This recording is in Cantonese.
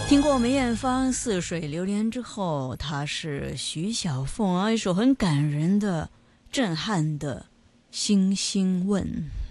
听过梅艳芳《似水流年》之后，她是徐小凤一首很感人的、震撼的《星星问》。